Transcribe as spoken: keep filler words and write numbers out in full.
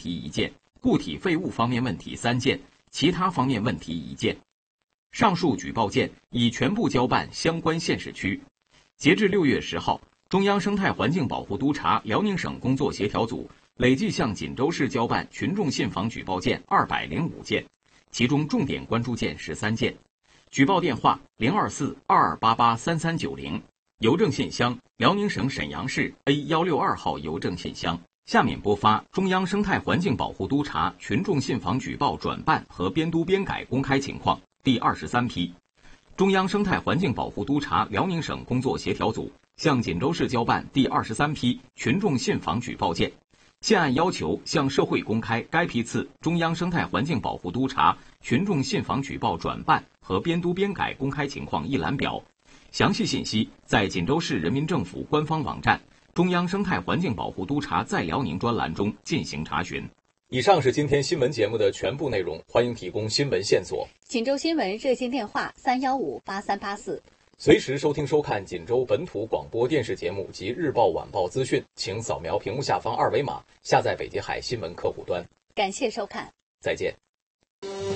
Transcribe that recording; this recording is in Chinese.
题一件，固体废物方面问题三件，其他方面问题一件。上述举报件已全部交办相关县市区。截至六月十号，中央生态环境保护督察辽宁省工作协调组累计向锦州市交办群众信访举报件二百零五件，其中重点关注件十三件。举报电话零二四二二八八三三九零，邮政信箱辽宁省沈阳市 A 一六二号邮政信箱。下面播发中央生态环境保护督察群众信访举报转办和编督编改公开情况第二十三批。中央生态环境保护督察辽宁省工作协调组向锦州市交办第二十三批群众信访举报件，现按要求向社会公开该批次中央生态环境保护督察群众信访举报转办和编督编改公开情况一览表，详细信息在锦州市人民政府官方网站中央生态环境保护督察在辽宁专栏中进行查询。以上是今天新闻节目的全部内容，欢迎提供新闻线索。 锦州新闻热线电话三一五八三八四。 随时收听收看锦州本土广播电视节目及日报晚报资讯，请扫描屏幕下方二维码，下载北极海新闻客户端。 感谢收看， 再见。